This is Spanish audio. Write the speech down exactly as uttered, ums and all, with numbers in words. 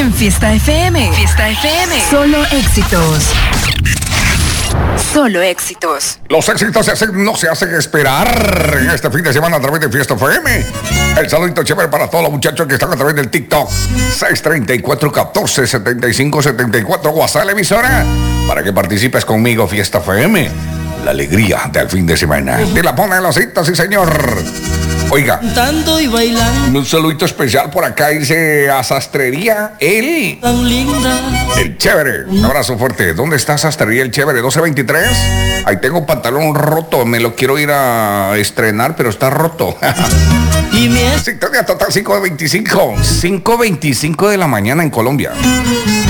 en Fiesta F M. Fiesta F M. Solo éxitos. Solo éxitos. Los éxitos se hacen, no se hacen esperar en este fin de semana a través de Fiesta F M. El saludito chévere para todos los muchachos que están a través del TikTok. seis tres cuatro, uno cuatro, siete cinco siete cuatro. WhatsApp, la emisora, para que participes conmigo, Fiesta F M. La alegría del fin de semana. Te la ponen en los citas, sí señor. Oiga, cantando y bailando. Un saludito especial por acá, dice a Sastrería El. Tan linda. El Chévere. Un abrazo fuerte. ¿Dónde está Sastrería El Chévere? doce veintitrés. Ahí tengo un pantalón roto. Me lo quiero ir a estrenar, pero está roto. Y mi Sintonía total cinco veinticinco. cinco veinticinco de la mañana en Colombia.